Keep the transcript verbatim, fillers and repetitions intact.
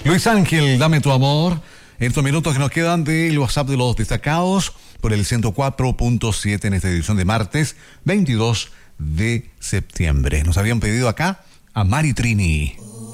Luis Ángel, dame tu amor. En estos minutos que nos quedan del WhatsApp de los destacados por el ciento cuatro punto siete en esta edición de martes veintidós de septiembre. Nos habían pedido acá a Mari Trini.